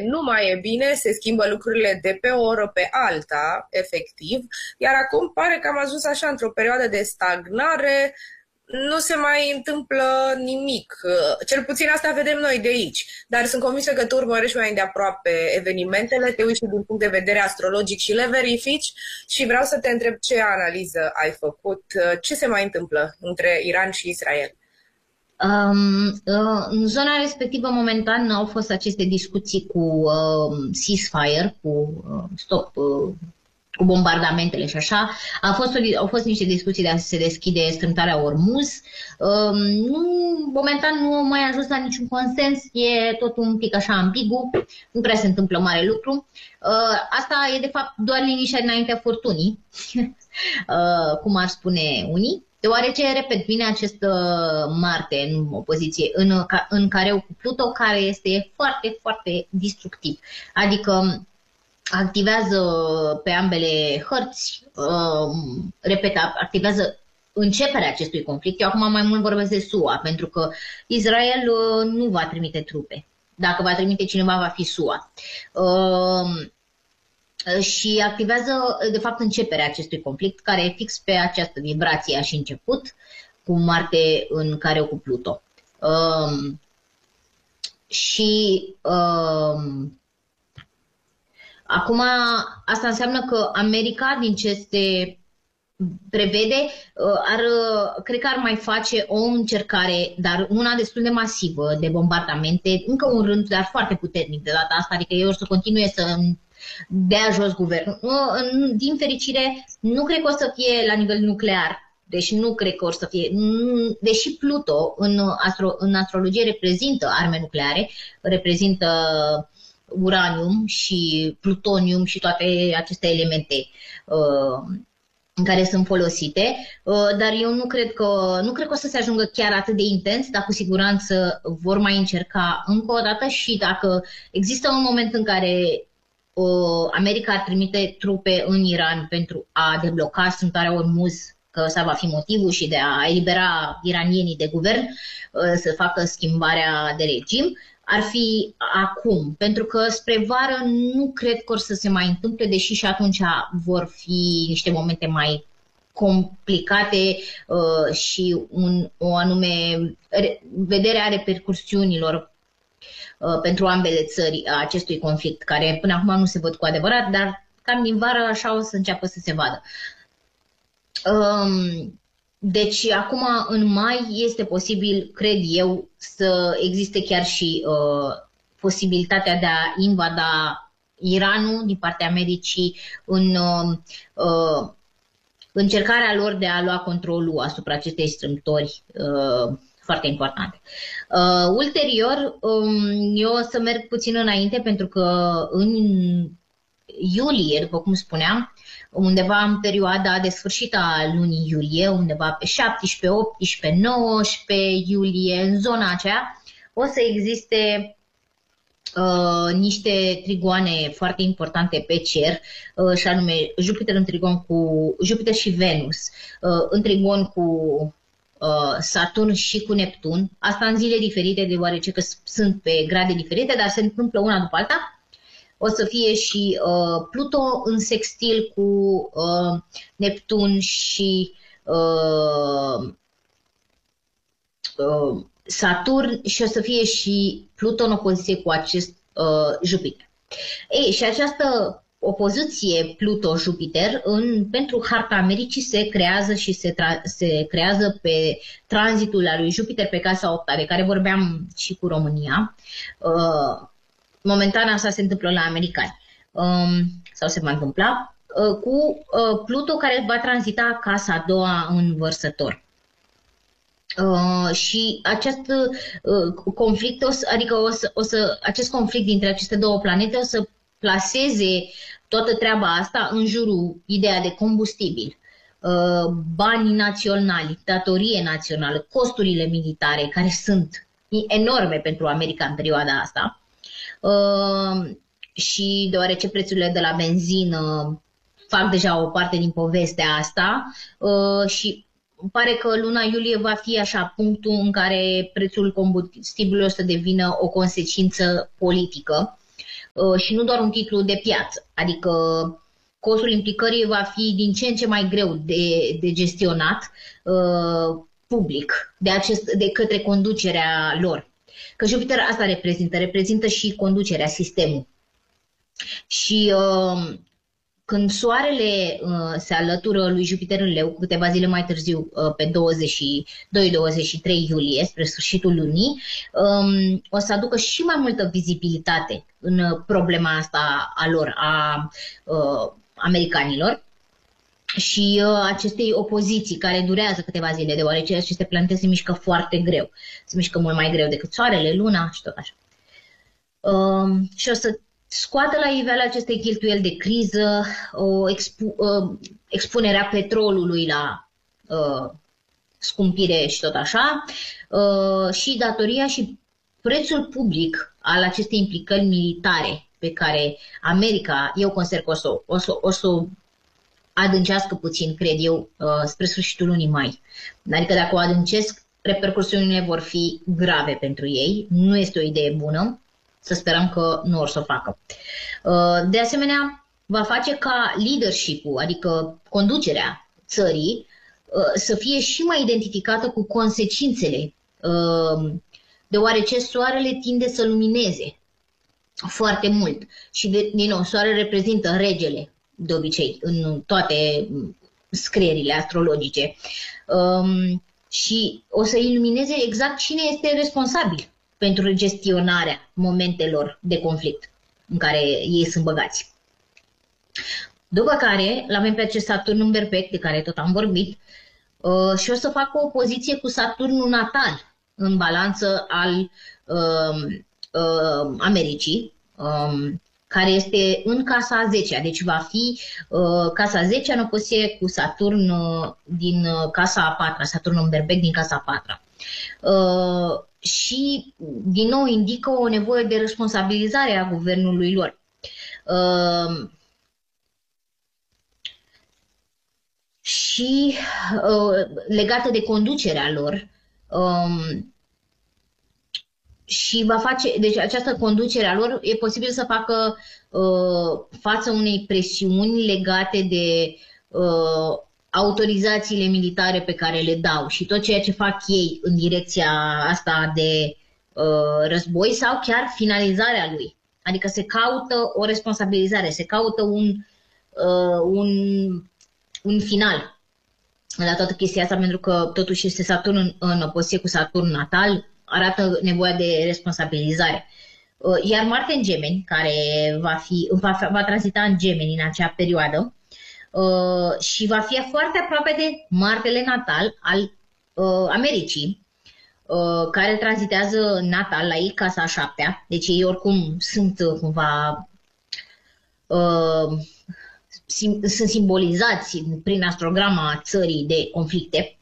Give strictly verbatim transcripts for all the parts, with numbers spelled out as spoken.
nu mai e bine, se schimbă lucrurile de pe o oră pe alta, efectiv, iar acum pare că am ajuns așa într-o perioadă de stagnare, nu se mai întâmplă nimic. Cel puțin asta vedem noi de aici. Dar sunt convinsă că tu urmărești mai îndeaproape evenimentele, te uiți din punct de vedere astrologic și le verifici și vreau să te întreb ce analiză ai făcut, ce se mai întâmplă între Iran și Israel. Um, uh, în zona respectivă, momentan, au fost aceste discuții cu uh, ceasefire, cu uh, stop, uh, cu bombardamentele și așa. A fost, au fost niște discuții de a se deschide strâmtarea Ormuz. Uh, nu, momentan nu mai a ajuns la niciun consens, e tot un pic așa ambigu, nu prea se întâmplă mare lucru. Uh, asta e de fapt doar liniștea înaintea furtunii, uh, cum ar spune unii. Deoarece, repet, vine acest Marte în opoziție, în, în careu cu Pluto, care este foarte, foarte destructiv. Adică activează pe ambele hărți, uh, repet, activează începerea acestui conflict. Eu acum mai mult vorbesc de S U A, pentru că Israel uh, nu va trimite trupe. Dacă va trimite cineva, va fi S U A. Uh, și activează, de fapt, începerea acestui conflict, care e fix pe această vibrație a și început, cu Marte în careu cu Pluto. Um, și um, acum, asta înseamnă că America, din ce se prevede, ar, cred că ar mai face o încercare, dar una destul de masivă, de bombardamente, încă un rând, dar foarte puternic de data asta, adică ei o să continue să dea jos guvernul. Din fericire, nu cred că o să fie la nivel nuclear, deci nu cred că o să fie, deși Pluto în, astro, în astrologie reprezintă arme nucleare, reprezintă uranium și plutonium și toate aceste elemente uh, care sunt folosite, uh, dar eu nu cred că nu cred că o să se ajungă chiar atât de intens, dar cu siguranță vor mai încerca încă o dată și dacă există un moment în care America ar trimite trupe în Iran pentru a debloca strâmtarea Ormuz, că ăsta va fi motivul, și de a elibera iranienii de guvern, să facă schimbarea de regim, ar fi acum, pentru că spre vară nu cred că or să se mai întâmple, deși și atunci vor fi niște momente mai complicate uh, și un, o anume vedere a repercursiunilor pentru ambele țări a acestui conflict, care până acum nu se văd cu adevărat, dar cam din vară așa o să înceapă să se vadă. Deci acum în mai este posibil, cred eu, să existe chiar și uh, posibilitatea de a invada Iranul din partea Americii în uh, încercarea lor de a lua controlul asupra acestei strâmtori uh, foarte importante. Uh, ulterior, um, eu o să merg puțin înainte, pentru că în iulie, după cum spuneam, undeva în perioada de sfârșit a lunii iulie, undeva pe șaptesprezece, optsprezece, nouăsprezece iulie, în zona aceea, o să existe uh, niște trigoane foarte importante pe cer, uh, și anume Jupiter în trigon cu Jupiter și Venus, uh, în trigon cu Saturn și cu Neptun, asta în zile diferite, deoarece că sunt pe grade diferite, dar se întâmplă una după alta. O să fie și uh, Pluto în sextil cu uh, Neptun și uh, uh, Saturn, și o să fie și Pluto în opoziție cu acest uh, Jupiter. Ei, și această opoziție Pluto-Jupiter în, pentru harta Americii se creează și se, tra, se creează pe tranzitul al lui Jupiter pe casa opta, de care vorbeam și cu România. Uh, momentan asta se întâmplă la americani, um, sau se va întâmpla, uh, cu uh, Pluto, care va tranzita casa a doua în Vărsător. Uh, și acest uh, conflict, o să, adică o să, o să, acest conflict dintre aceste două planete o să plaseze toată treaba asta în jurul ideea de combustibil, banii naționali, datorie națională, costurile militare, care sunt enorme pentru America în perioada asta, și deoarece prețurile de la benzină fac deja o parte din povestea asta, și pare că luna iulie va fi așa punctul în care prețul combustibilului o să devină o consecință politică. și nu doar un titlu de piață. Adică costul implicării va fi din ce în ce mai greu de, de gestionat uh, public de, acest, de către conducerea lor. Că Jupiter asta reprezintă, reprezintă și conducerea, sistemul. Și uh, când Soarele uh, se alătură lui Jupiter în Leu, câteva zile mai târziu, uh, pe douăzeci și doi douăzeci și trei iulie, spre sfârșitul lunii, um, o să aducă și mai multă vizibilitate în problema asta a lor, a uh, americanilor și uh, acestei opoziții care durează câteva zile, deoarece aceste planete se mișcă foarte greu. Se mișcă mult mai greu decât Soarele, Luna și tot așa. Uh, și o să scoată la iveală aceste cheltuieli de criză, o expu, uh, expunerea petrolului la uh, scumpire și tot așa, uh, și datoria și prețul public al acestei implicări militare pe care America, eu consider că o să o, să, o, să o adâncească puțin, cred eu, uh, spre sfârșitul lunii mai. Adică dacă o adâncesc, repercursiunile vor fi grave pentru ei. Nu este o idee bună. Să sperăm că nu or să o facă. De asemenea, va face ca leadership-ul, adică conducerea țării, să fie și mai identificată cu consecințele, deoarece Soarele tinde să lumineze foarte mult. Și, de, din nou, Soarele reprezintă regele, de obicei, în toate scrierile astrologice. Și o să ilumineze exact cine este responsabil pentru gestionarea momentelor de conflict în care ei sunt băgați. După care, l-avem pe acest Saturn în berbec, de care tot am vorbit, uh, și o să facă o opoziție cu Saturnul natal în balanță al uh, uh, Americii, um, care este în casa a zecea. Deci va fi uh, casa a zecea în opoziție cu Saturn uh, din uh, casa a patra, Saturn în berbec din casa a patra. Uh, și, din nou, indică o nevoie de responsabilizare a guvernului lor. Uh, și uh, legată de conducerea lor, um, și va face, deci această conducere a lor e posibil să facă uh, față unei presiuni legate de uh, autorizațiile militare pe care le dau și tot ceea ce fac ei în direcția asta de uh, război sau chiar finalizarea lui. Adică se caută o responsabilizare, se caută un, uh, un, un final la toată chestia asta, pentru că totuși este Saturn în, în opoziție cu Saturn natal, arată nevoia de responsabilizare. Uh, iar Marte în Gemeni, care va, fi, va, va tranzita în Gemeni în acea perioadă, Uh, și va fi foarte aproape de Martele natal al uh, Americii, uh, care tranzitează natal la ei, casa a șaptea, deci ei oricum sunt uh, cumva uh, sim, sunt simbolizați prin astrograma țării de conflicte.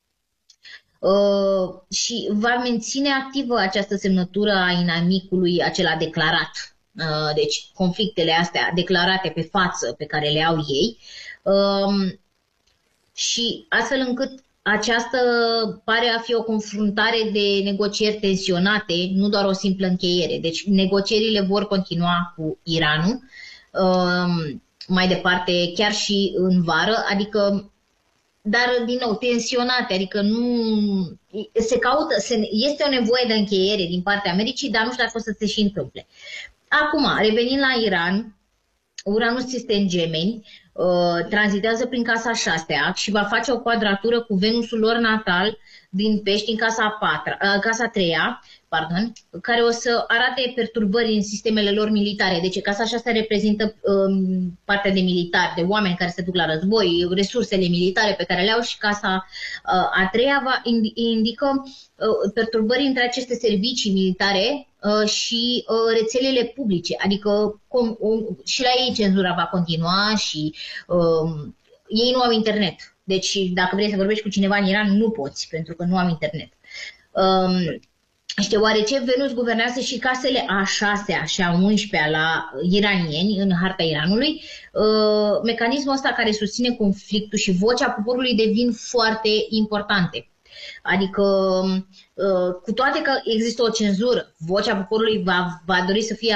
Uh, și va menține activă această semnătură a inamicului acela declarat. Uh, deci conflictele astea declarate pe față pe care le au ei, um, și astfel încât această pare a fi o confruntare de negocieri tensionate, nu doar o simplă încheiere. Deci negocierile vor continua cu Iranul um, mai departe, chiar și în vară, adică, dar din nou tensionate, adică nu se caută, se, este o nevoie de încheiere din partea Americii, dar nu știu dacă o să se și întâmple. Acum, revenind la Iran, Uranus este în Gemeni, uh, tranzitează prin casa a șasea și va face o quadratură cu Venusul lor natal din Pești în casa a, patra, uh, casa a treia, pardon, care o să arate perturbări în sistemele lor militare. Deci casa a șasea reprezintă um, partea de militari, de oameni care se duc la război, resursele militare pe care le au, și casa uh, a treia va indi- indică uh, perturbări între aceste servicii militare uh, și uh, rețelele publice. Adică com, um, și la ei cenzura va continua și um, ei nu au internet. Deci dacă vrei să vorbești cu cineva în Iran, nu poți, pentru că nu am internet. Um, Și deoarece Venus guvernează și casele a șasea și a unsprezecea la iranieni în harta Iranului, mecanismul ăsta care susține conflictul și vocea poporului devin foarte importante. Adică, cu toate că există o cenzură, vocea poporului va, va dori să fie,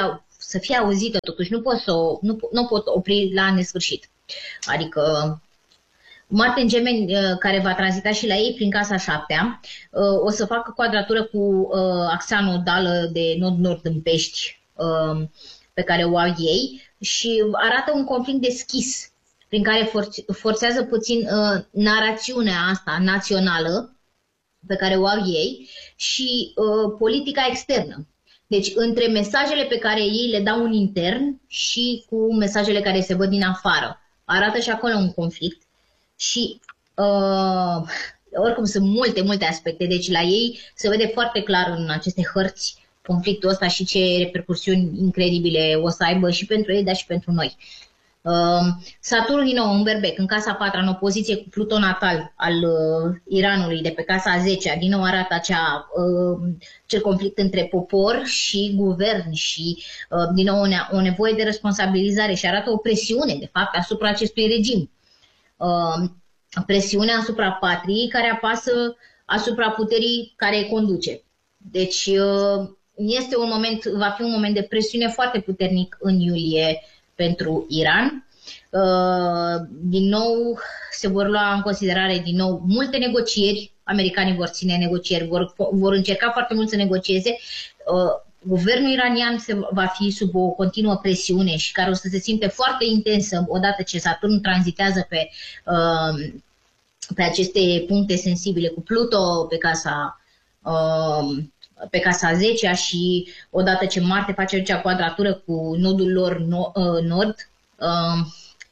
să fie auzită totuși, nu pot, să o, nu, nu pot opri la nesfârșit. Adică Martin Gemeni, care va tranzita și la ei prin Casa șaptea, o să facă quadratură cu axa nodală de nord-nord în Pești pe care o au ei și arată un conflict deschis prin care forțează puțin narațiunea asta națională pe care o au ei și politica externă. Deci între mesajele pe care ei le dau în intern și cu mesajele care se văd din afară. Arată și acolo un conflict. Și uh, oricum sunt multe, multe aspecte, deci la ei se vede foarte clar în aceste hărți conflictul ăsta și ce repercursiuni incredibile o să aibă și pentru ei, dar și pentru noi. Uh, Saturn din nou în Berbec, în casa a patra, în opoziție cu Pluton natal al uh, Iranului de pe casa a zecea, din nou arată acea, uh, cel conflict între popor și guvern și uh, din nou o, ne o nevoie de responsabilizare și arată o presiune de fapt asupra acestui regim. Uh, presiunea asupra patriei care apasă asupra puterii care îi conduce. Deci uh, este un moment, va fi un moment de presiune foarte puternic în iulie pentru Iran. Uh, din nou se vor lua în considerare din nou multe negocieri, americanii vor ține negocieri, vor, vor încerca foarte mult să negocieze. Uh, Guvernul iranian se va fi sub o continuă presiune și care o să se simte foarte intensă odată ce Saturn tranzitează pe, uh, pe aceste puncte sensibile cu Pluto pe casa, uh, pe casa a zecea și odată ce Marte face acea quadratură cu nodul lor no, uh, nord. Uh,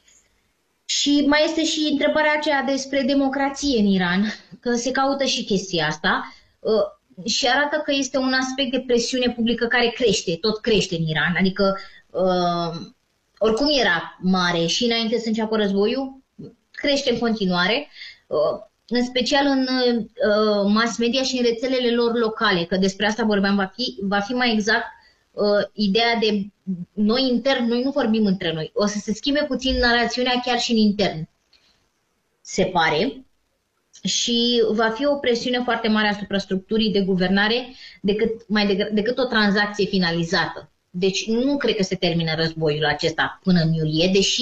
și mai este și întrebarea aceea despre democrație în Iran, că se caută și chestia asta. Uh, Și arată că este un aspect de presiune publică care crește, tot crește în Iran. Adică, uh, oricum era mare și înainte să înceapă războiul, crește în continuare, uh, în special în uh, mass media și în rețelele lor locale, că despre asta vorbeam, va fi, va fi mai exact uh, ideea de noi intern, noi nu vorbim între noi. O să se schimbe puțin narațiunea chiar și în intern, se pare. Și va fi o presiune foarte mare asupra structurii de guvernare decât, mai degrabă, decât o tranzacție finalizată. Deci nu cred că se termină războiul acesta până în iulie, deși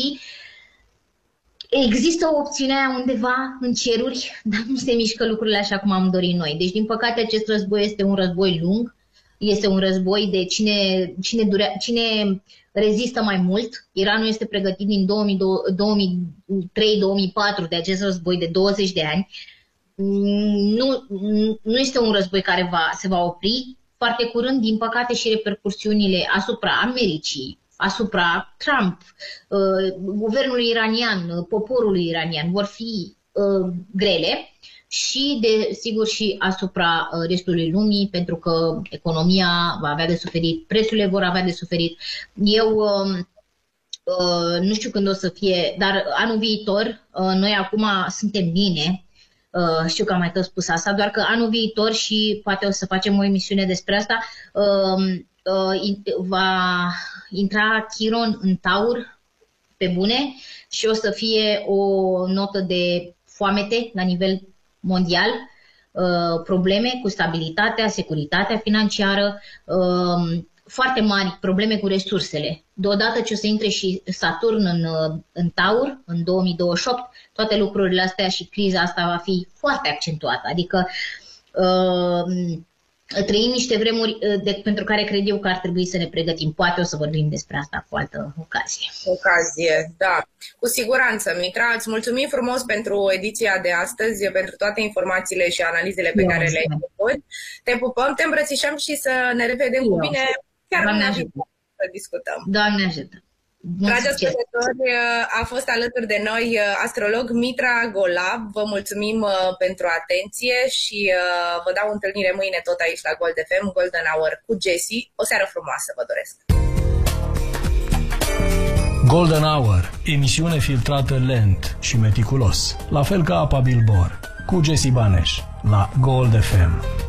există o opțiune undeva în ceruri, dar nu se mișcă lucrurile așa cum am dorit noi. Deci, din păcate, acest război este un război lung, este un război de cine, cine, durea, cine rezistă mai mult. Iranul este pregătit din două mii trei două mii patru de acest război de douăzeci de ani. Nu, nu este un război care va, se va opri. Foarte curând, din păcate, și repercursiunile asupra Americii, asupra Trump, uh, guvernului iranian, poporului iranian vor fi uh, grele și, desigur, și asupra uh, restului lumii, pentru că economia va avea de suferit, prețurile vor avea de suferit. Eu uh, uh, nu știu când o să fie, dar anul viitor, uh, noi acum suntem bine. Uh, știu că am mai tot spus asta, doar că anul viitor, și poate o să facem o emisiune despre asta, uh, uh, va intra Chiron în Taur pe bune și o să fie o notă de foamete la nivel mondial, uh, probleme cu stabilitatea, securitatea financiară, uh, foarte mari probleme cu resursele. Deodată ce o să intre și Saturn în, în Taur, în două mii douăzeci și opt, toate lucrurile astea și criza asta va fi foarte accentuată. Adică uh, trăim niște vremuri de, pentru care cred eu că ar trebui să ne pregătim. Poate o să vorbim despre asta cu altă ocazie. Ocazie, da. Cu siguranță. Mitra, îți mulțumim frumos pentru ediția de astăzi, pentru toate informațiile și analizele pe eu care le-ai făcut. Te pupăm, te îmbrățișăm și să ne revedem eu. cu bine chiar în viitor să discutăm. Doamne ajută! Dragi ascultători, a fost alături de noi astrolog Mitra Golab. Vă mulțumim pentru atenție și vă dau întâlnire mâine tot aici la Gold F M, Golden Hour cu Jessie. O seară frumoasă vă doresc! Golden Hour, emisiune filtrată lent și meticulos, la fel ca apa Bilbor, cu Jessie Baneș, la Gold F M.